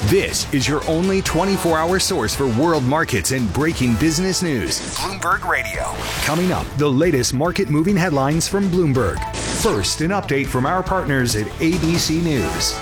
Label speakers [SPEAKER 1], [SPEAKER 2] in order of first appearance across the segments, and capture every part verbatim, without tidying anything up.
[SPEAKER 1] This is your only twenty-four hour source for world markets and breaking business news. Bloomberg Radio. Coming up, the latest market-moving headlines from Bloomberg. First, an update from our partners at A B C News.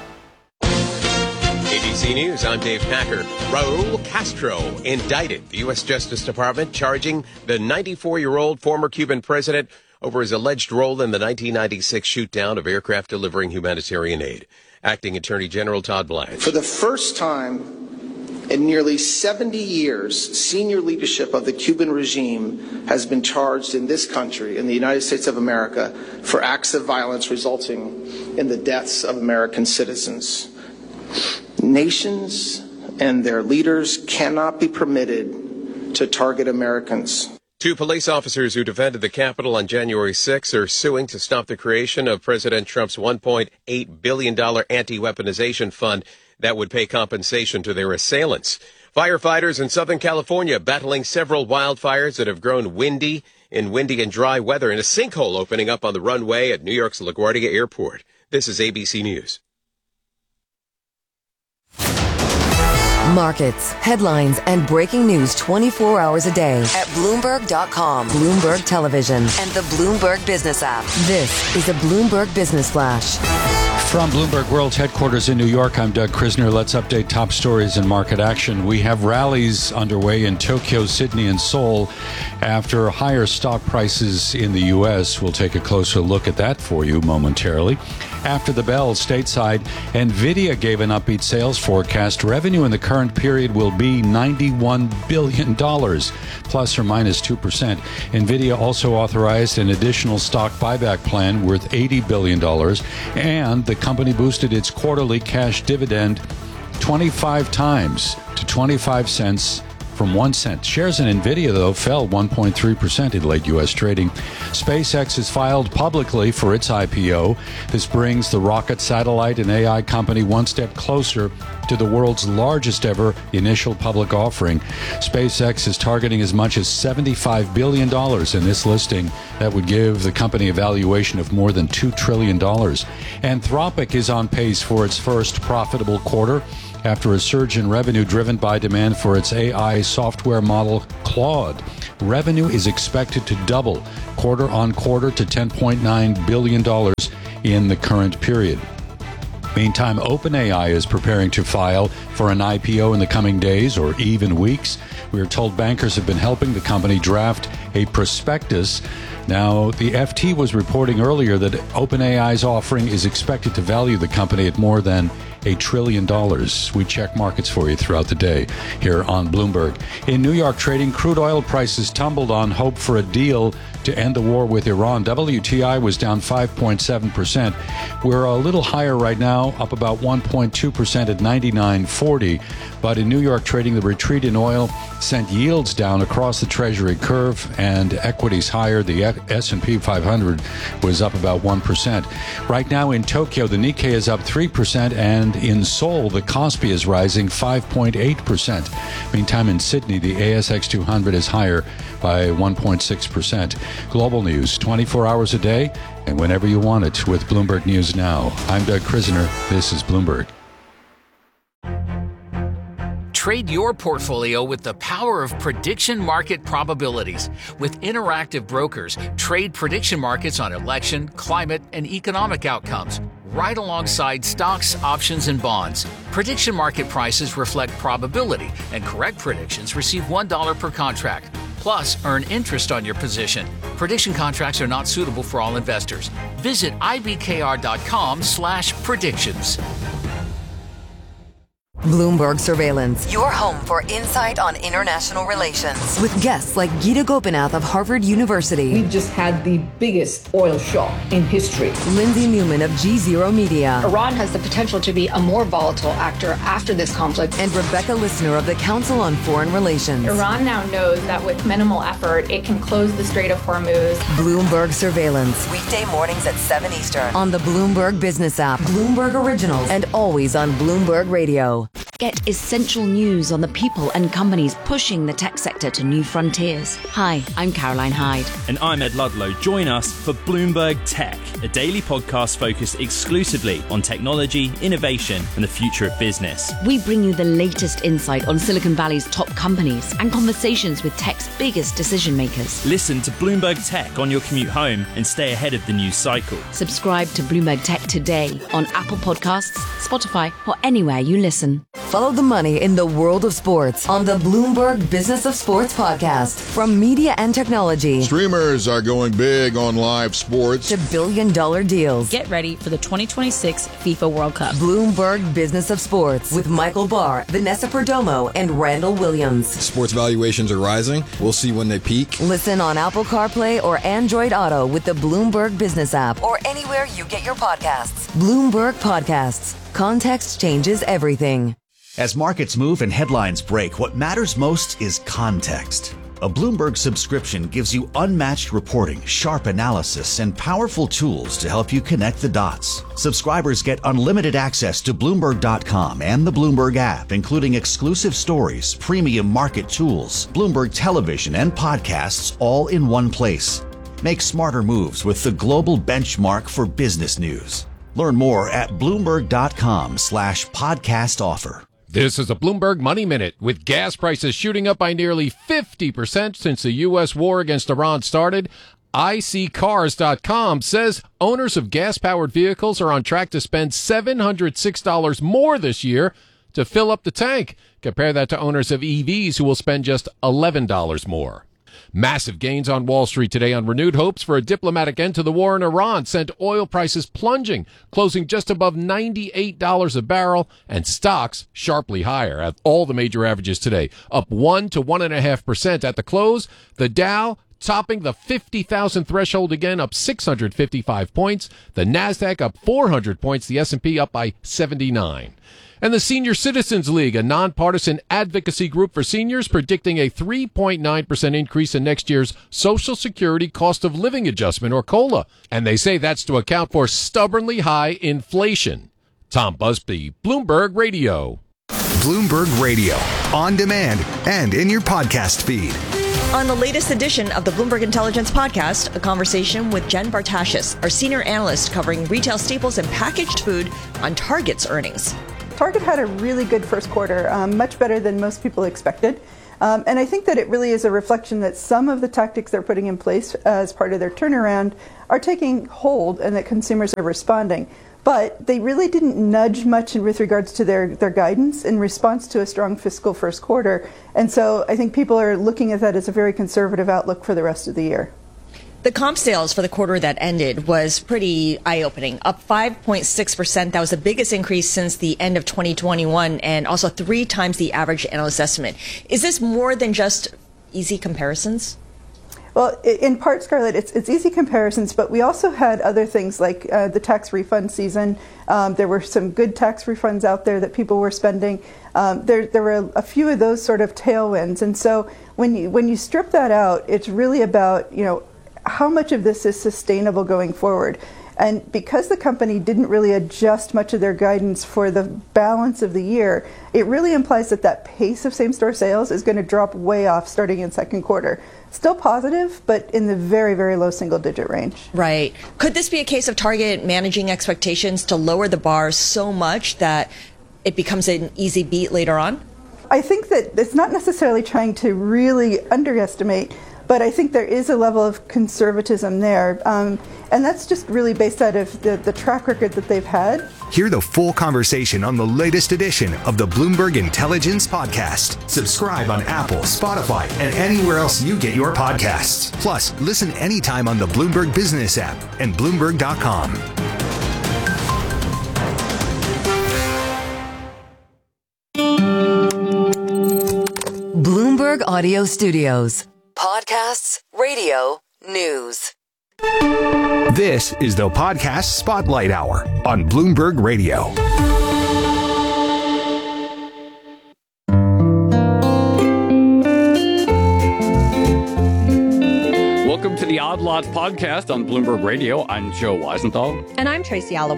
[SPEAKER 2] A B C News, I'm Dave Packer. Raul Castro indicted. The U S Justice Department charging the ninety-four-year-old former Cuban president over his alleged role in the nineteen ninety-six shoot-down of aircraft delivering humanitarian aid. Acting Attorney General Todd Blanche.
[SPEAKER 3] For the first time in nearly seventy years, senior leadership of the Cuban regime has been charged in this country, in the United States of America, for acts of violence resulting in the deaths of American citizens. Nations and their leaders cannot be permitted to target Americans.
[SPEAKER 2] Two police officers who defended the Capitol on January sixth are suing to stop the creation of President Trump's one point eight billion dollars anti-weaponization fund that would pay compensation to their assailants. Firefighters in Southern California battling several wildfires that have grown windy in windy and dry weather, and a sinkhole opening up on the runway at New York's LaGuardia Airport. This is A B C News.
[SPEAKER 4] Markets, headlines, and breaking news twenty-four hours a day at Bloomberg dot com, Bloomberg Television, and the Bloomberg Business app. This is a Bloomberg Business Flash.
[SPEAKER 5] From Bloomberg World's headquarters in New York, I'm Doug Krisner. Let's update top stories and market action. We have rallies underway in Tokyo, Sydney, and Seoul after higher stock prices in the U S. We'll take a closer look at that for you momentarily. After the bell, stateside, NVIDIA gave an upbeat sales forecast. Revenue in the current period will be ninety-one billion dollars, plus or minus two percent. NVIDIA also authorized an additional stock buyback plan worth eighty billion dollars, and the company boosted its quarterly cash dividend twenty-five times to twenty-five cents from one cent. Shares in NVIDIA, though, fell one point three percent in late U S trading. SpaceX has filed publicly for its I P O. This brings the rocket, satellite, and A I company one step closer to the world's largest ever initial public offering. SpaceX is targeting as much as seventy-five billion dollars in this listing. That would give the company a valuation of more than two trillion dollars. Anthropic is on pace for its first profitable quarter after a surge in revenue driven by demand for its A I software model, Claude. Revenue is expected to double quarter on quarter to ten point nine billion dollars in the current period. Meantime, OpenAI is preparing to file for an I P O in the coming days or even weeks. We are told bankers have been helping the company draft a prospectus. Now, the F T was reporting earlier that OpenAI's offering is expected to value the company at more than a trillion dollars. We check markets for you throughout the day here on Bloomberg. In New York trading, crude oil prices tumbled on hope for a deal to end the war with Iran. W T I was down five point seven percent. We're a little higher right now, up about one point two percent at ninety-nine forty. But in New York trading, the retreat in oil sent yields down across the Treasury curve and equities higher. The S and P five hundred was up about one percent. Right now in Tokyo, the Nikkei is up three percent, and in Seoul, the Kospi is rising five point eight percent. Meantime, in Sydney, the A S X two hundred is higher by one point six percent. Global news, twenty-four hours a day, and whenever you want it with Bloomberg News Now. I'm Doug Krisner. This is Bloomberg.
[SPEAKER 6] Trade your portfolio with the power of prediction market probabilities. With Interactive Brokers, trade prediction markets on election, climate, and economic outcomes, right alongside stocks, options, and bonds. Prediction market prices reflect probability, and correct predictions receive one dollar per contract. Plus, earn interest on your position. Prediction contracts are not suitable for all investors. Visit ibkr.com slash predictions.
[SPEAKER 4] Bloomberg Surveillance, your home for insight on international relations. With guests like Gita Gopinath of Harvard University.
[SPEAKER 7] We've just had the biggest oil shock in history.
[SPEAKER 4] Lindsay Newman of G Zero Media.
[SPEAKER 8] Iran has the potential to be a more volatile actor after this conflict.
[SPEAKER 4] And Rebecca Lissner of the Council on Foreign Relations.
[SPEAKER 9] Iran now knows that with minimal effort, it can close the Strait of Hormuz.
[SPEAKER 4] Bloomberg Surveillance, weekday mornings at seven Eastern on the Bloomberg Business app, Bloomberg Originals, and always on Bloomberg Radio.
[SPEAKER 10] Get essential news on the people and companies pushing the tech sector to new frontiers. Hi, I'm Caroline Hyde.
[SPEAKER 11] And I'm Ed Ludlow. Join us for Bloomberg Tech, a daily podcast focused exclusively on technology, innovation, and the future of business.
[SPEAKER 10] We bring you the latest insight on Silicon Valley's top companies and conversations with tech's biggest decision makers.
[SPEAKER 11] Listen to Bloomberg Tech on your commute home and stay ahead of the news cycle.
[SPEAKER 10] Subscribe to Bloomberg Tech today on Apple Podcasts, Spotify, or anywhere you listen.
[SPEAKER 4] Follow the money in the world of sports on the Bloomberg Business of Sports podcast. From media and technology.
[SPEAKER 12] Streamers are going big on live sports.
[SPEAKER 4] To billion dollar deals.
[SPEAKER 13] Get ready for the twenty twenty-six FIFA World Cup.
[SPEAKER 4] Bloomberg Business of Sports with Michael Barr, Vanessa Perdomo, and Randall Williams.
[SPEAKER 14] Sports valuations are rising. We'll see when they peak.
[SPEAKER 4] Listen on Apple CarPlay or Android Auto with the Bloomberg Business app or anywhere you get your podcasts. Bloomberg Podcasts. Context changes everything.
[SPEAKER 15] As markets move and headlines break, what matters most is context. A Bloomberg subscription gives you unmatched reporting, sharp analysis, and powerful tools to help you connect the dots. Subscribers get unlimited access to Bloomberg dot com and the Bloomberg app, including exclusive stories, premium market tools, Bloomberg television, and podcasts all in one place. Make smarter moves with the global benchmark for business news. Learn more at Bloomberg dot com slash podcast offer.
[SPEAKER 16] This is a Bloomberg Money Minute. With gas prices shooting up by nearly fifty percent since the U S war against Iran started, I C cars dot com says owners of gas-powered vehicles are on track to spend seven hundred six dollars more this year to fill up the tank. Compare that to owners of E Vs who will spend just eleven dollars more. Massive gains on Wall Street today on renewed hopes for a diplomatic end to the war in Iran sent oil prices plunging, closing just above ninety-eight dollars a barrel, and stocks sharply higher at all the major averages today, up one to one point five percent at the close. The Dow topping the fifty thousand threshold again, up six hundred fifty-five points. The Nasdaq up four hundred points. The S and P up by seventy-nine. And the Senior Citizens League, a nonpartisan advocacy group for seniors, predicting a three point nine percent increase in next year's Social Security Cost of Living Adjustment, or COLA. And they say that's to account for stubbornly high inflation. Tom Busby, Bloomberg Radio.
[SPEAKER 1] Bloomberg Radio, on demand and in your podcast feed.
[SPEAKER 17] On the latest edition of the Bloomberg Intelligence Podcast, a conversation with Jen Bartashis, our senior analyst covering retail staples and packaged food on Target's earnings.
[SPEAKER 18] Target had a really good first quarter, um, much better than most people expected. Um, and I think that it really is a reflection that some of the tactics they're putting in place as part of their turnaround are taking hold and that consumers are responding. But they really didn't nudge much in, with regards to their, their guidance in response to a strong fiscal first quarter. And so I think people are looking at that as a very conservative outlook for the rest of the year.
[SPEAKER 17] The comp sales for the quarter that ended was pretty eye-opening, up five point six percent. That was the biggest increase since the end of twenty twenty-one and also three times the average analyst estimate. Is this more than just easy comparisons?
[SPEAKER 18] Well, in part, Scarlett, it's, it's easy comparisons, but we also had other things like uh, the tax refund season. Um, there were some good tax refunds out there that people were spending. Um, there, there were a few of those sort of tailwinds. And so when you, when you strip that out, it's really about, you know, how much of this is sustainable going forward. And because the company didn't really adjust much of their guidance for the balance of the year, it really implies that that pace of same-store sales is going to drop way off starting in second quarter. Still positive, but in the very, very low single-digit range.
[SPEAKER 17] Right. Could this be a case of Target managing expectations to lower the bar so much that it becomes an easy beat later on?
[SPEAKER 18] I think that it's not necessarily trying to really underestimate, but I think there is a level of conservatism there. Um, and that's just really based out of the, the track record that they've had.
[SPEAKER 1] Hear the full conversation on the latest edition of the Bloomberg Intelligence Podcast. Subscribe on Apple, Spotify, and anywhere else you get your podcasts. Plus, listen anytime on the Bloomberg Business app and Bloomberg dot com.
[SPEAKER 4] Bloomberg Audio Studios. Podcasts, radio, news.
[SPEAKER 1] This is the Podcast Spotlight Hour on Bloomberg Radio.
[SPEAKER 19] Welcome to the Odd Lots podcast on Bloomberg Radio. I'm Joe Weisenthal.
[SPEAKER 20] And I'm Tracy Alloway.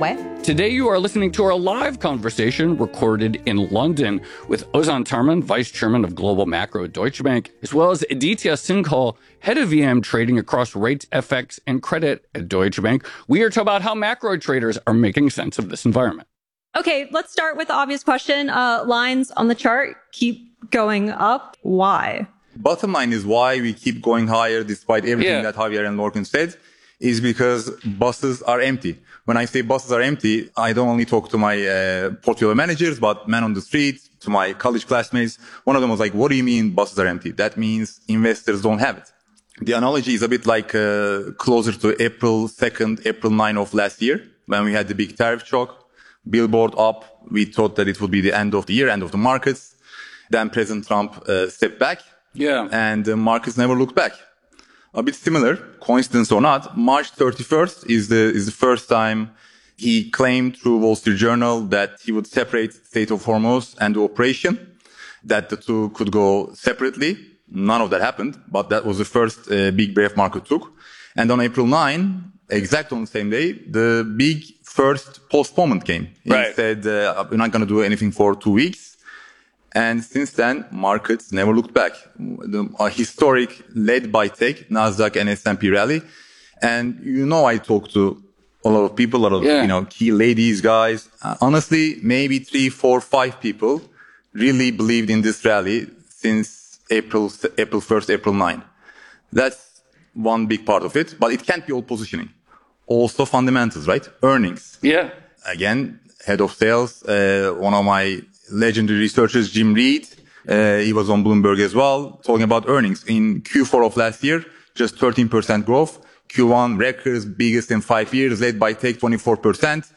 [SPEAKER 19] Today you are listening to our live conversation recorded in London with Ozan Tarman, Vice Chairman of Global Macro at Deutsche Bank, as well as Aditya Singhal, Head of E M Trading across rates, F X, and credit at Deutsche Bank. We are talking about how macro traders are making sense of this environment.
[SPEAKER 20] Okay, let's start with the obvious question. Uh, lines on the chart keep going up. Why?
[SPEAKER 21] Bottom line is why we keep going higher despite everything
[SPEAKER 19] Yeah.
[SPEAKER 21] that Javier and Lorcan said is because buses are empty. When I say buses are empty, I don't only talk to my uh, portfolio managers, but men on the street, to my college classmates. One of them was like, what do you mean buses are empty? That means investors don't have it. The analogy is a bit like uh, closer to April second, April ninth of last year, when we had the big tariff shock. Billboard up. We thought that it would be the end of the year, end of the markets. Then President Trump uh, stepped back.
[SPEAKER 19] Yeah.
[SPEAKER 21] And the markets never looked back. A bit similar, coincidence or not, March thirty-first is the is the first time he claimed through Wall Street Journal that he would separate Strait of Hormuz and the operation, that the two could go separately. None of that happened, but that was the first uh, big brave market took. And on April ninth, exactly on the same day, the big first postponement came. He
[SPEAKER 19] Right.
[SPEAKER 21] said, uh, we're not going to do anything for two weeks. And since then, markets never looked back. The a historic, led by tech, Nasdaq and S and P rally. And you know, I talk to a lot of people, a lot of
[SPEAKER 19] Yeah.
[SPEAKER 21] you know key ladies, guys. Uh, honestly, maybe three, four, five people really believed in this rally since April, April first, April ninth. That's one big part of it. But it can't be all positioning. Also fundamentals, right? Earnings.
[SPEAKER 19] Yeah.
[SPEAKER 21] Again, head of sales, uh, one of my legendary researchers, Jim Reed, uh, he was on Bloomberg as well, talking about earnings. In Q four of last year, just thirteen percent growth. Q one, records, biggest in five years, led by tech, twenty-four percent.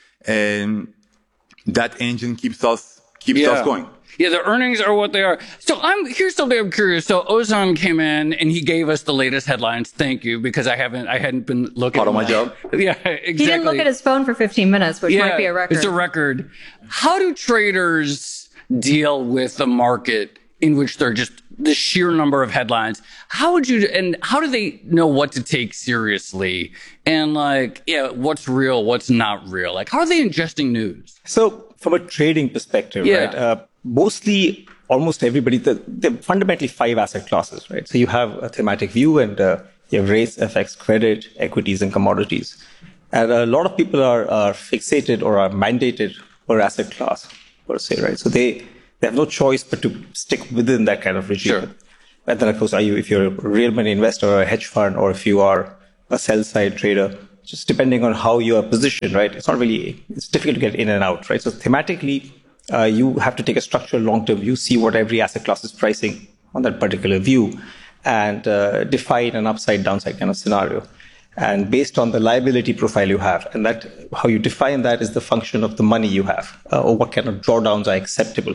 [SPEAKER 21] And that engine keeps us, keeps
[SPEAKER 19] Yeah.
[SPEAKER 21] us going.
[SPEAKER 19] Yeah, the earnings are what they are. So I'm here's something I'm curious. So Ozan came in and he gave us the latest headlines. Thank you, because I haven't I hadn't been looking.
[SPEAKER 21] Part of my job.
[SPEAKER 19] Yeah, exactly.
[SPEAKER 20] He didn't look at his phone for fifteen minutes, which
[SPEAKER 19] yeah,
[SPEAKER 20] might be a record.
[SPEAKER 19] It's a record. How do traders deal with the market in which they're just the sheer number of headlines? How would you, and how do they know what to take seriously? And like, yeah, what's real, what's not real? Like, how are they ingesting news?
[SPEAKER 22] So from a trading perspective,
[SPEAKER 19] Yeah.
[SPEAKER 22] right, uh, mostly almost everybody, the, they're fundamentally five asset classes, right? So you have a thematic view and uh, you have rates, F X, credit, equities, and commodities. And a lot of people are, are fixated or are mandated per asset class, per se, right? So they, they have no choice but to stick within that kind of regime. Sure. And then, of course, are you, if you're a real money investor or a hedge fund, or if you are a sell side trader, just depending on how you are positioned, right? It's not really, it's difficult to get in and out, right? So thematically, uh, you have to take a structural long-term view, see what every asset class is pricing on that particular view, and uh, define an upside downside kind of scenario. And based on the liability profile you have, and that how you define that is the function of the money you have, uh, or what kind of drawdowns are acceptable.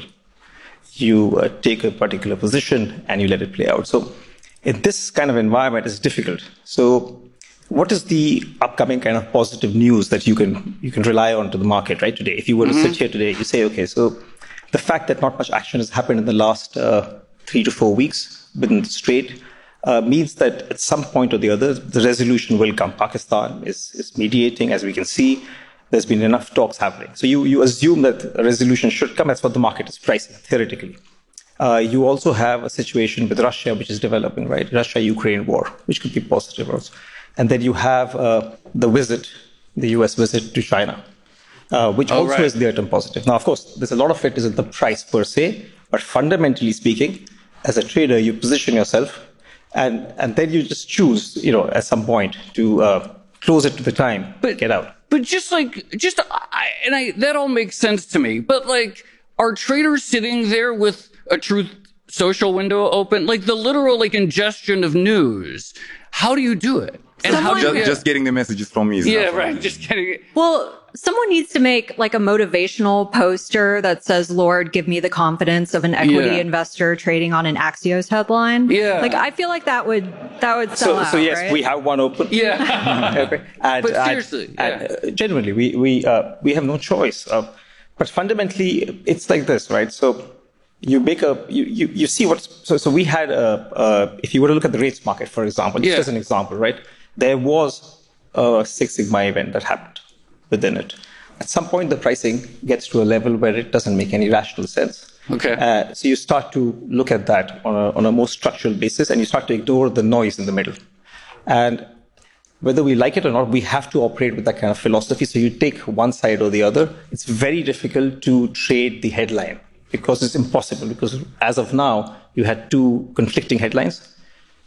[SPEAKER 22] You uh, take a particular position and you let it play out. So in this kind of environment, it's difficult. So what is the upcoming kind of positive news that you can you can rely on to the market right today? If you were to
[SPEAKER 19] Mm-hmm.
[SPEAKER 22] sit here today, you say, okay, so the fact that not much action has happened in the last uh, three to four weeks within the Strait uh, means that at some point or the other, the resolution will come. Pakistan is, is mediating, as we can see. There's been enough talks happening. So you, you assume that a resolution should come. That's what the market is pricing, theoretically. Uh, you also have a situation with Russia, which is developing, right? Russia-Ukraine war, which could be positive also. And then you have uh, the visit, the U S visit to China, uh, which
[SPEAKER 19] Oh,
[SPEAKER 22] also
[SPEAKER 19] right.
[SPEAKER 22] is near-term positive. Now, of course, there's a lot of it is in the price per se, but fundamentally speaking, as a trader, you position yourself, and and then you just choose, you know, at some point to uh, close it to the time, but get out.
[SPEAKER 19] But just like, just, I, and I, that all makes sense to me. But like, are traders sitting there with a truth social window open? Like the literal like ingestion of news. How do you do it? And how do
[SPEAKER 21] just,
[SPEAKER 19] you,
[SPEAKER 21] just getting the messages from me is
[SPEAKER 19] yeah,
[SPEAKER 21] enough.
[SPEAKER 19] right. Just getting it.
[SPEAKER 20] Well, someone needs to make like a motivational poster that says, Lord, give me the confidence of an equity
[SPEAKER 22] Yeah.
[SPEAKER 20] investor trading on an Axios headline.
[SPEAKER 22] Yeah.
[SPEAKER 20] Like, I feel like that would, that would sell
[SPEAKER 22] So,
[SPEAKER 20] out,
[SPEAKER 22] so yes,
[SPEAKER 20] right?
[SPEAKER 22] we have one open.
[SPEAKER 19] Yeah.
[SPEAKER 22] Okay. And,
[SPEAKER 19] But
[SPEAKER 22] and-
[SPEAKER 19] seriously,
[SPEAKER 22] and, uh, genuinely, we we uh, we have no choice. Uh, but fundamentally, it's like this, right? So you make a you you, you see what's so so we had a uh, if you were to look at the rates market, for example, just
[SPEAKER 19] Yeah.
[SPEAKER 22] as an example, right? There was a Six Sigma event that happened within it. At some point, the pricing gets to a level where it doesn't make any rational sense.
[SPEAKER 19] Okay.
[SPEAKER 22] Uh, so you start to look at that on a, on a more structural basis, and you start to ignore the noise in the middle. And whether we like it or not, we have to operate with that kind of philosophy. So you take one side or the other. It's very difficult to trade the headline because it's impossible. Because as of now, you had two conflicting headlines,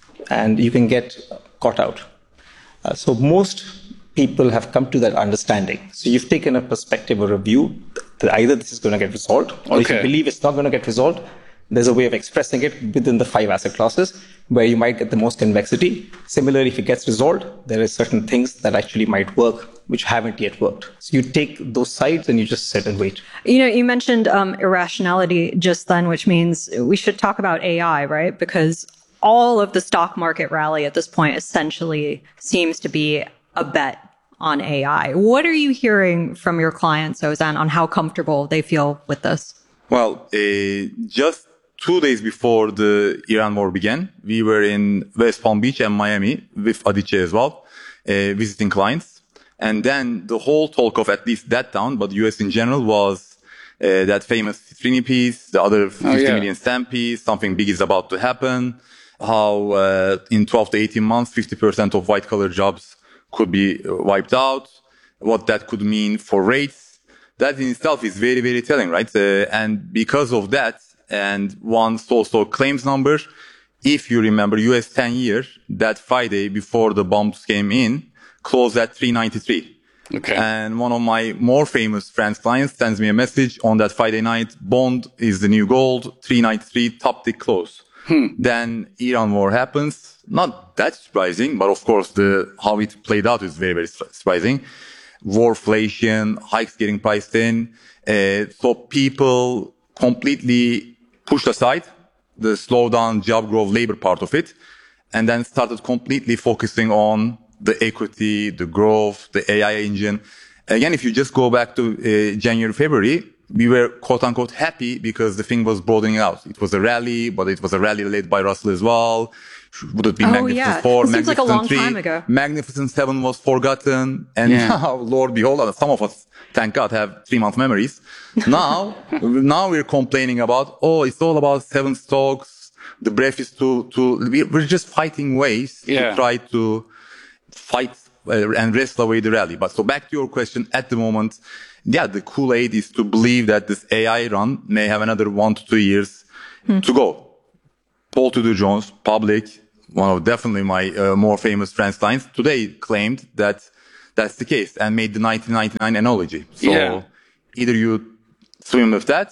[SPEAKER 22] and you can get caught out. Uh, so most people have come to that understanding. So you've taken a perspective or a view that either this is going to get resolved, or okay. if you believe it's not going to get resolved, there's a way of expressing it within the five asset classes where you might get the most convexity. Similarly, if it gets resolved, there are certain things that actually might work, which haven't yet worked. So you take those sides and you just sit and wait.
[SPEAKER 20] You know, you mentioned um, irrationality just then, which means we should talk about A I, right? Because all of the stock market rally at this point essentially seems to be a bet on A I. What are you hearing from your clients, Ozan, on how comfortable they feel with this?
[SPEAKER 21] Well, uh, just two days before the Iran war began, we were in West Palm Beach and Miami with Aditya as well, uh, visiting clients. And then the whole talk of at least that town, but U S in general, was uh, that famous Trini piece, the other fifty oh, yeah. million stamp piece, something big is about to happen, how uh, in twelve to eighteen months, fifty percent of white collar jobs could be wiped out, what that could mean for rates. That in itself is very, very telling, right? Uh, and because of that, and one also claims number, if you remember, U S ten year, that Friday before the bombs came in, closed at three ninety-three. Okay. And one of my more famous friends, clients, sends me a message on that Friday night, bond is the new gold, three ninety-three, top tick close. Hmm. Then Iran war happens. Not that surprising, but of course, the how it played out is very, very surprising. Warflation, hikes getting priced in. Uh, so people completely pushed aside the slowdown, job growth, labor part of it, and then started completely focusing on the equity, the growth, the A I engine. Again, if you just go back to uh, January, February, we were quote unquote happy because the thing was broadening out. It was a rally, but it was a rally led by Russell as well. Would it be oh, Magnificent
[SPEAKER 20] yeah.
[SPEAKER 21] Four,
[SPEAKER 20] it seems
[SPEAKER 21] Magnificent
[SPEAKER 20] like a long
[SPEAKER 21] Three,
[SPEAKER 20] time ago.
[SPEAKER 21] Magnificent Seven was forgotten, and yeah. now, Lord behold, some of us, thank God, have three-month memories. Now, now we're complaining about, oh, it's all about seven stocks. The breath is too, too. We're just fighting ways yeah. to try to fight uh, and wrestle away the rally. But so back to your question, at the moment, yeah, the Kool-Aid is to believe that this A I run may have another one to two years hmm. to go. Paul Tudor Jones, public, one of definitely my uh, more famous friends clients, today claimed that that's the case and made the nineteen ninety-nine analogy. So yeah. either you swim with that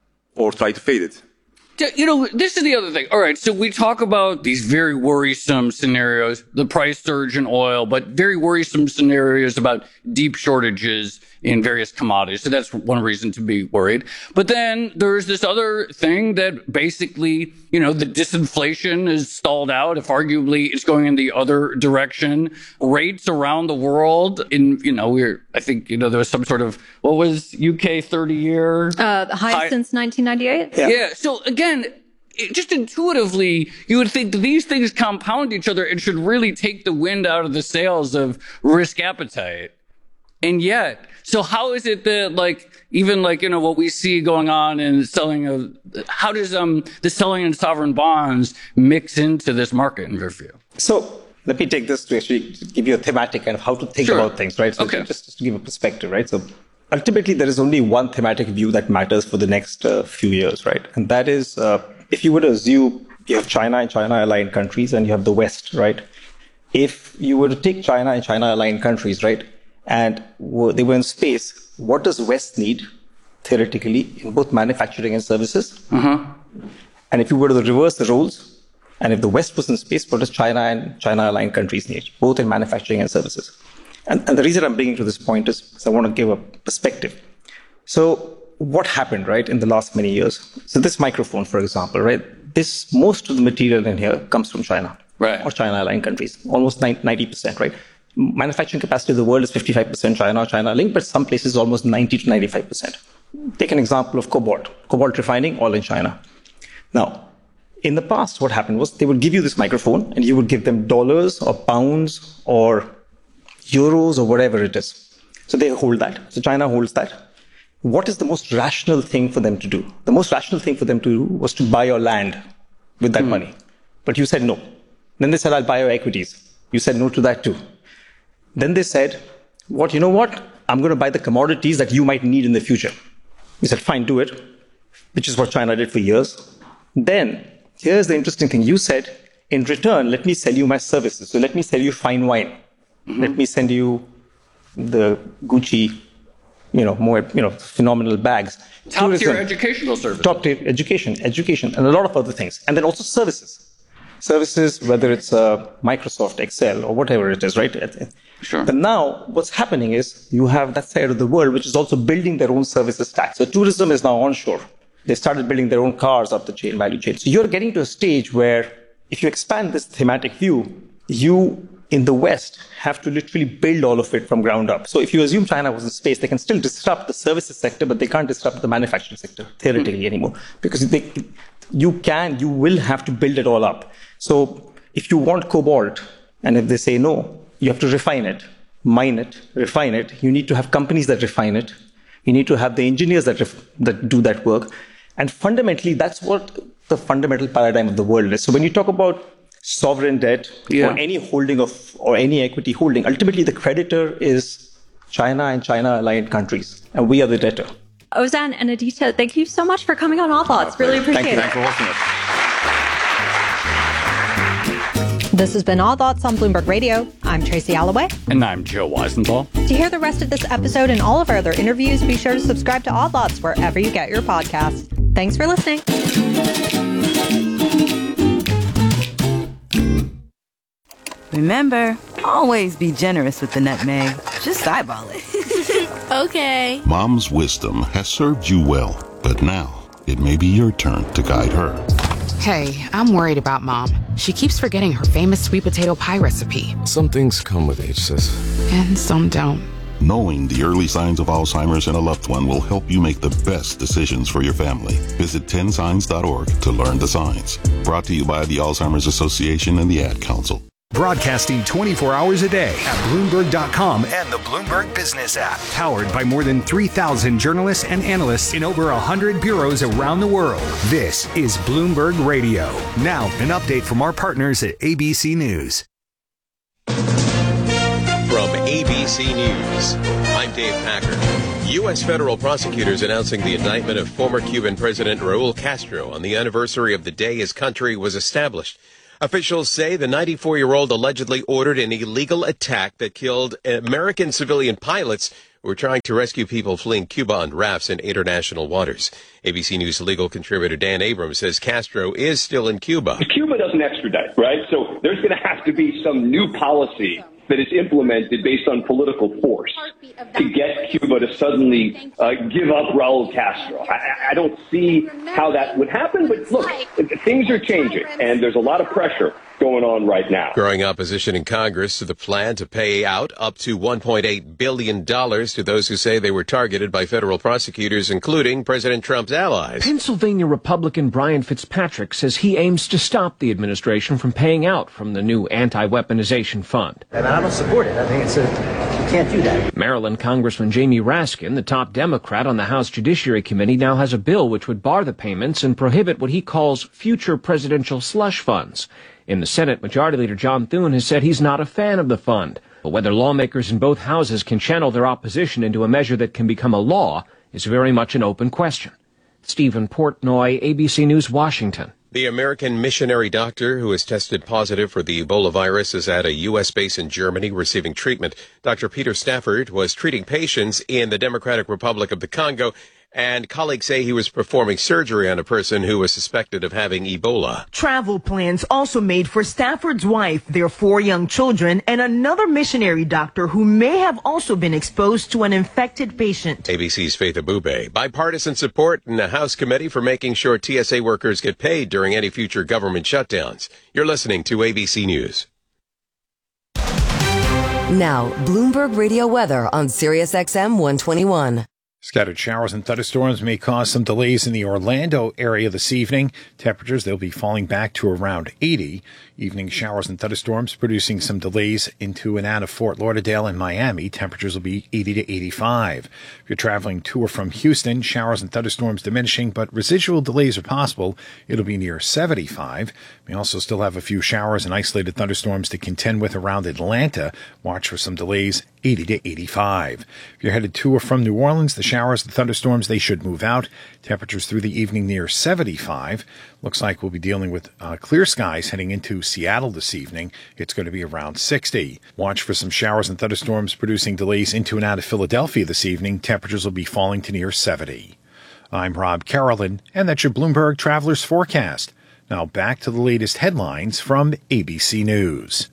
[SPEAKER 21] or try to fade it.
[SPEAKER 19] You know, this is the other thing. All right, so we talk about these very worrisome scenarios, the price surge in oil, but very worrisome scenarios about deep shortages in various commodities. So that's one reason to be worried. But then there's this other thing that basically, you know, the disinflation is stalled out. If arguably it's going in the other direction, rates around the world in, you know, we're, I think, you know, there was some sort of, what was U K thirty year?
[SPEAKER 20] Uh, the highest high, since nineteen ninety-eight.
[SPEAKER 19] Yeah. yeah. So again, it, just intuitively, you would think that these things compound each other and should really take the wind out of the sails of risk appetite. And yet, so how is it that, like, even like, you know, what we see going on in selling of, how does um the selling in sovereign bonds mix into this market in your view?
[SPEAKER 22] So let me take this to actually give you a thematic kind of how to think sure. about things, right? So
[SPEAKER 19] okay.
[SPEAKER 22] just, just to give a perspective, right? So ultimately, there is only one thematic view that matters for the next uh, few years, right? And that is, uh, if you were to assume you have China and China-aligned countries and you have the West, right? If you were to take China and China-aligned countries, right? And they were in space, what does West need, theoretically, in both manufacturing and services?
[SPEAKER 19] Uh-huh.
[SPEAKER 22] And if you were to reverse the roles, and if the West was in space, what does China and China-aligned countries need, both in manufacturing and services? And, and the reason I'm bringing to this point is because I want to give a perspective. So what happened, right, in the last many years? So this microphone, for example, right, this, most of the material in here comes from China.
[SPEAKER 19] Right.
[SPEAKER 22] Or China-aligned countries, almost ninety percent, right? Manufacturing capacity of the world is fifty-five percent China or China linked, but some places almost ninety to ninety-five percent. Take an example of cobalt. Cobalt refining, all in China. Now, in the past, what happened was they would give you this microphone and you would give them dollars or pounds or euros or whatever it is. So they hold that. So China holds that. What is the most rational thing for them to do? The most rational thing for them to do was to buy your land with that mm. money. But you said no. Then they said, I'll buy your equities. You said no to that too. Then they said, what, you know what? I'm going to buy the commodities that you might need in the future. You said, fine, do it, which is what China did for years. Then, here's the interesting thing. You said, in return, let me sell you my services. So let me sell you fine wine. Mm-hmm. Let me send you the Gucci, you know, more, you know, phenomenal bags.
[SPEAKER 19] Top tier educational services.
[SPEAKER 22] Top tier education, education, and a lot of other things. And then also services. Services, whether it's uh, Microsoft, Excel, or whatever it is, right?
[SPEAKER 19] Sure.
[SPEAKER 22] But now, what's happening is you have that side of the world which is also building their own services stack. So tourism is now onshore. They started building their own cars up the chain, value chain. So you're getting to a stage where if you expand this thematic view, you in the West have to literally build all of it from ground up. So if you assume China was in space, they can still disrupt the services sector, but they can't disrupt the manufacturing sector theoretically mm-hmm. anymore. Because they, you can, you will have to build it all up. So if you want cobalt, and if they say no, you have to refine it, mine it, refine it. You need to have companies that refine it. You need to have the engineers that ref- that do that work. And fundamentally, that's what the fundamental paradigm of the world is. So when you talk about sovereign debt yeah. or any holding of, or any equity holding, ultimately the creditor is China and China-aligned countries, and we are the debtor.
[SPEAKER 20] Ozan and Aditya, thank you so much for coming on All Thoughts. Really appreciate
[SPEAKER 22] thank you.
[SPEAKER 20] it.
[SPEAKER 22] Thanks for hosting us.
[SPEAKER 2] This has been All Thoughts on Bloomberg Radio. I'm Tracy Alloway.
[SPEAKER 19] And I'm Joe Weisenthal.
[SPEAKER 2] To hear the rest of this episode and all of our other interviews, be sure to subscribe to All Thoughts wherever you get your podcasts. Thanks for listening.
[SPEAKER 3] Remember, always be generous with the nutmeg. Just eyeball it.
[SPEAKER 23] Okay.
[SPEAKER 24] Mom's wisdom has served you well, but now it may be your turn to guide her.
[SPEAKER 25] Hey, I'm worried about Mom. She keeps forgetting her famous sweet potato pie recipe.
[SPEAKER 26] Some things come with age, sis.
[SPEAKER 25] And some don't.
[SPEAKER 24] Knowing the early signs of Alzheimer's in a loved one will help you make the best decisions for your family. Visit ten signs dot org to learn the signs. Brought to you by the Alzheimer's Association and the Ad Council.
[SPEAKER 1] Broadcasting twenty-four hours a day at Bloomberg dot com and the Bloomberg Business app. Powered by more than three thousand journalists and analysts in over one hundred bureaus around the world. This is Bloomberg Radio. Now, an update from our partners at A B C News.
[SPEAKER 27] From A B C News, I'm Dave Packer. U S federal prosecutors announcing the indictment of former Cuban President Raul Castro on the anniversary of the day his country was established. Officials say the ninety-four-year-old allegedly ordered an illegal attack that killed American civilian pilots who were trying to rescue people fleeing Cuba on rafts in international waters. A B C News legal contributor Dan Abrams says Castro is still in Cuba.
[SPEAKER 28] Cuba doesn't extradite, right? So there's going to have to be some new policy that is implemented based on political force to get Cuba to suddenly uh, give up Raul Castro. I, I don't see how that would happen, but look, things are changing, and there's a lot of pressure going on right now.
[SPEAKER 27] Growing opposition in Congress to the plan to pay out up to one point eight billion dollars to those who say they were targeted by federal prosecutors, including President Trump's allies.
[SPEAKER 29] Pennsylvania Republican Brian Fitzpatrick says he aims to stop the administration from paying out from the new anti-weaponization fund.
[SPEAKER 30] And I don't support it. I think it's a, you can't do that.
[SPEAKER 29] Maryland Congressman Jamie Raskin, the top Democrat on the House Judiciary Committee, now has a bill which would bar the payments and prohibit what he calls future presidential slush funds. In the Senate, Majority Leader John Thune has said he's not a fan of the fund. But whether lawmakers in both houses can channel their opposition into a measure that can become a law is very much an open question. Stephen Portnoy, A B C News, Washington.
[SPEAKER 27] The American missionary doctor who has tested positive for the Ebola virus is at a U S base in Germany receiving treatment. Doctor Peter Stafford was treating patients in the Democratic Republic of the Congo, and colleagues say he was performing surgery on a person who was suspected of having Ebola.
[SPEAKER 31] Travel plans also made for Stafford's wife, their four young children, and another missionary doctor who may have also been exposed to an infected patient.
[SPEAKER 27] A B C's Faith Abube. Bipartisan support in the House Committee for making sure T S A workers get paid during any future government shutdowns. You're listening to A B C News.
[SPEAKER 4] Now, Bloomberg Radio weather on Sirius X M one twenty-one.
[SPEAKER 5] Scattered showers and thunderstorms may cause some delays in the Orlando area this evening. Temperatures, they'll be falling back to around eighty. Evening showers and thunderstorms producing some delays into and out of Fort Lauderdale and Miami. Temperatures will be eighty to eighty-five. If you're traveling to or from Houston, showers and thunderstorms diminishing, but residual delays are possible. It'll be near seventy-five. We also still have a few showers and isolated thunderstorms to contend with around Atlanta. Watch for some delays, eighty to eighty-five. If you're headed to or from New Orleans, the showers, the thunderstorms, they should move out. Temperatures through the evening near seventy-five. Looks like we'll be dealing with uh, clear skies heading into Seattle this evening. It's going to be around sixty. Watch for some showers and thunderstorms producing delays into and out of Philadelphia this evening. Temperatures will be falling to near seventy. I'm Rob Carolyn, and that's your Bloomberg Travelers Forecast. Now back to the latest headlines from A B C News.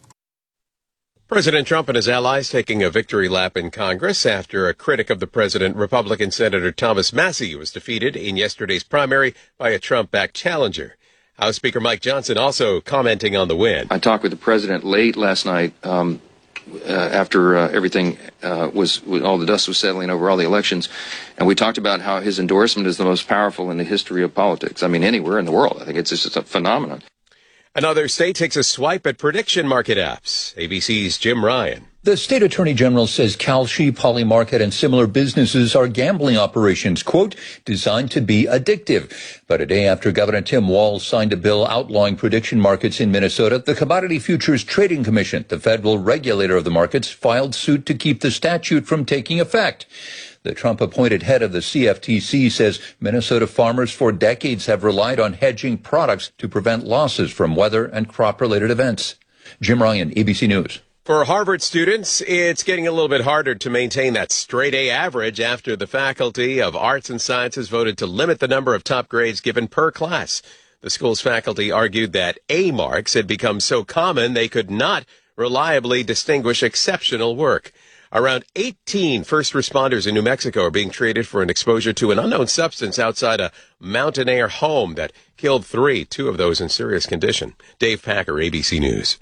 [SPEAKER 27] President Trump and his allies taking a victory lap in Congress after a critic of the president, Republican Senator Thomas Massie, was defeated in yesterday's primary by a Trump-backed challenger. House Speaker Mike Johnson also commenting on the win.
[SPEAKER 6] I talked with the president late last night um, uh, after uh, everything uh, was, all the dust was settling over all the elections, and we talked about how his endorsement is the most powerful in the history of politics. I mean, anywhere in the world. I think it's just a phenomenon.
[SPEAKER 27] Another state takes a swipe at prediction market apps. A B C's Jim Ryan.
[SPEAKER 7] The state attorney general says Kalshi, Polymarket, and similar businesses are gambling operations, quote, designed to be addictive. But a day after Governor Tim Walz signed a bill outlawing prediction markets in Minnesota, the Commodity Futures Trading Commission, the federal regulator of the markets, filed suit to keep the statute from taking effect. The Trump-appointed head of the C F T C says Minnesota farmers for decades have relied on hedging products to prevent losses from weather and crop-related events. Jim Ryan, A B C News.
[SPEAKER 27] For Harvard students, it's getting a little bit harder to maintain that straight A average after the Faculty of Arts and Sciences voted to limit the number of top grades given per class. The school's faculty argued that A marks had become so common they could not reliably distinguish exceptional work. Around eighteen first responders in New Mexico are being treated for an exposure to an unknown substance outside a Mountain Air home that killed three, two of those in serious condition. Dave Packer, A B C News.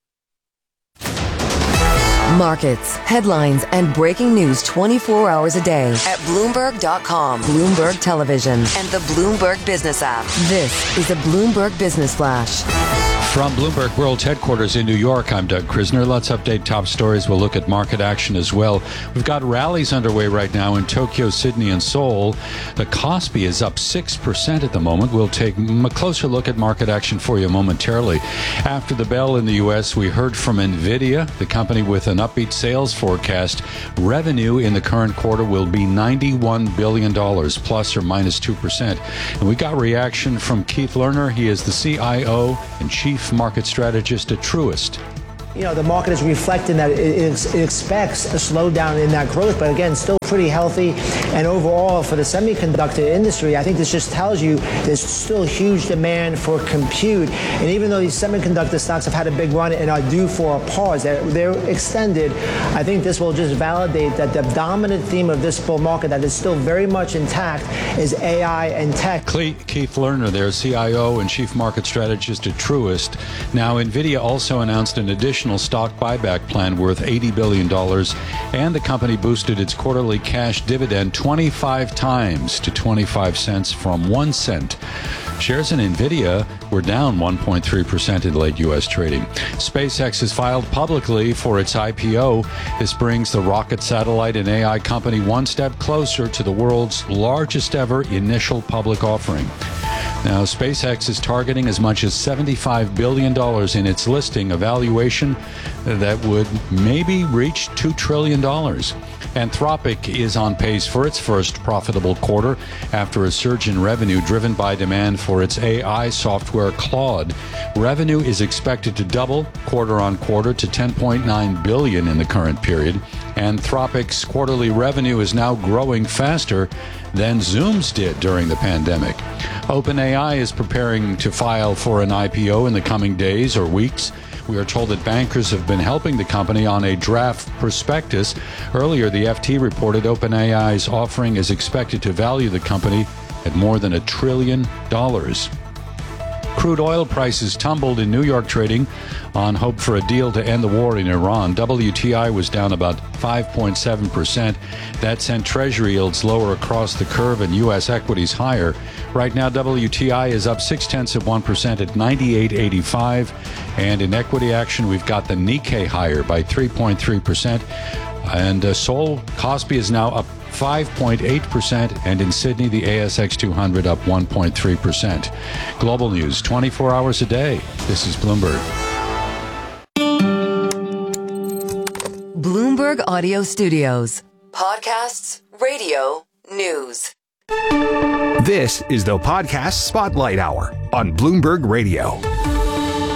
[SPEAKER 4] Markets, headlines, and breaking news twenty-four hours a day at Bloomberg dot com, Bloomberg Television, and the Bloomberg Business app. This is a Bloomberg Business Flash.
[SPEAKER 8] From Bloomberg World Headquarters in New York, I'm Doug Krisner. Let's update top stories. We'll look at market action as well. We've got rallies underway right now in Tokyo, Sydney, and Seoul. The Kospi is up six percent at the moment. We'll take a closer look at market action for you momentarily. After the bell in the U S, we heard from NVIDIA, the company with an upbeat sales forecast. Revenue in the current quarter will be ninety-one billion dollars, plus or minus two percent. And we got reaction from Keith Lerner. He is the C I O and Chief Market Strategist at Truist.
[SPEAKER 9] You know, the market is reflecting that it, it expects a slowdown in that growth, but again, still pretty healthy. And overall, for the semiconductor industry, I think this just tells you there's still huge demand for compute. And even though these semiconductor stocks have had a big run and are due for a pause, they're, they're extended, I think this will just validate that the dominant theme of this bull market that is still very much intact is A I and tech.
[SPEAKER 8] Keith Lerner there, C I O and Chief Market Strategist at Truist. Now, NVIDIA also announced an additional stock buyback plan worth eighty billion dollars, and the company boosted its quarterly cash dividend twenty-five times to twenty-five cents from one cent. Shares in NVIDIA were down one point three percent in late U S trading. SpaceX has filed publicly for its I P O. This brings the rocket, satellite, and A I company one step closer to the world's largest ever initial public offering. Now, SpaceX is targeting as much as seventy-five billion dollars in its listing, a valuation that would maybe reach two trillion dollars. Anthropic is on pace for its first profitable quarter after a surge in revenue driven by demand for its A I software Claude. Revenue is expected to double quarter on quarter to ten point nine billion dollars in the current period. Anthropic's quarterly revenue is now growing faster than Zoom's did during the pandemic. OpenAI is preparing to file for an I P O in the coming days or weeks. We are told that bankers have been helping the company on a draft prospectus. Earlier, the F T reported OpenAI's offering is expected to value the company at more than a trillion dollars. Crude oil prices tumbled in New York trading on hope for a deal to end the war in Iran. W T I was down about five point seven percent. That sent Treasury yields lower across the curve and U S equities higher. Right now, W T I is up six tenths of one percent at ninety-eight eighty-five. And in equity action, we've got the Nikkei higher by three point three percent. And uh, Seoul, Kospi is now up five point eight percent, and in Sydney, the A S X two hundred up one point three percent. Global news twenty-four hours a day. This is Bloomberg.
[SPEAKER 4] Bloomberg Audio Studios. Podcasts, radio, news.
[SPEAKER 1] This is the Podcast Spotlight Hour on Bloomberg Radio.